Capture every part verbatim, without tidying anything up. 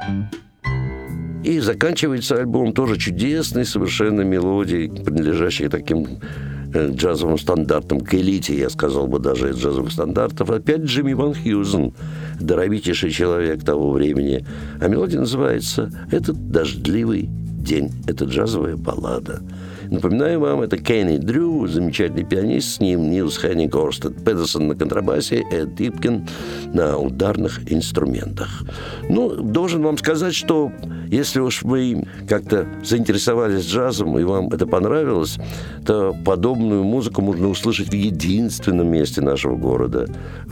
И заканчивается альбом тоже чудесной совершенно мелодией, принадлежащей таким э, джазовым стандартам, к элите, я сказал бы, даже из джазовых стандартов. Опять Джимми Ван Хьюзен, даровитейший человек того времени. А мелодия называется «Этот дождливый день». Это джазовая баллада. Напоминаю вам, это Кенни Дрю, замечательный пианист, с ним Нилс Хенник Орстед Педерсон на контрабасе, Эд Типкин на ударных инструментах. Ну, должен вам сказать, что если уж вы как-то заинтересовались джазом и вам это понравилось, то подобную музыку можно услышать в единственном месте нашего города,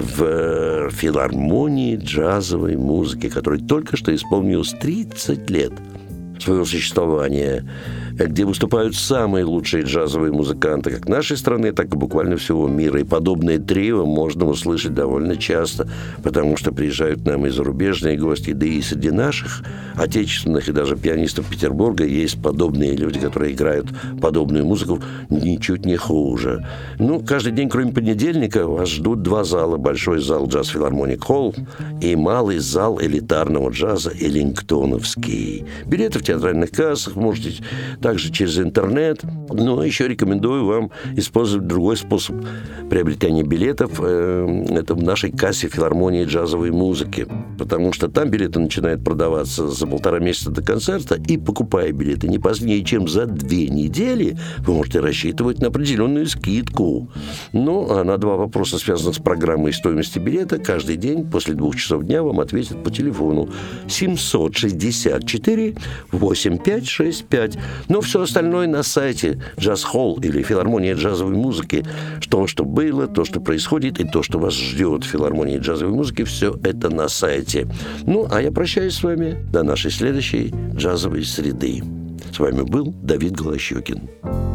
в филармонии джазовой музыки, которой только что исполнилось тридцать лет своего существования, где выступают самые лучшие джазовые музыканты как нашей страны, так и буквально всего мира. И подобное трио можно услышать довольно часто, потому что приезжают к нам и зарубежные гости, да и среди наших отечественных и даже пианистов Петербурга есть подобные люди, которые играют подобную музыку ничуть не хуже. Ну, каждый день, кроме понедельника, вас ждут два зала. Большой зал Джаз Филармоник Холл и малый зал элитарного джаза Эллингтоновский. Билеты в театральных кассах можете также через интернет. Но еще рекомендую вам использовать другой способ приобретения билетов. Это в нашей кассе филармонии джазовой музыки. Потому что там билеты начинают продаваться за полтора месяца до концерта. И, покупая билеты не позднее, чем за две недели, вы можете рассчитывать на определенную скидку. Ну, а на два вопроса, связанных с программой стоимости билета, каждый день после двух часов дня вам ответят по телефону семьсот шестьдесят четыре восемьдесят пять шестьдесят пять. Но все остальное на сайте Джаз Холл или Филармония джазовой музыки. То, что было, то, что происходит, и то, что вас ждет в Филармонии джазовой музыки, все это на сайте. Ну, а я прощаюсь с вами до нашей следующей джазовой среды. С вами был Давид Голощёкин.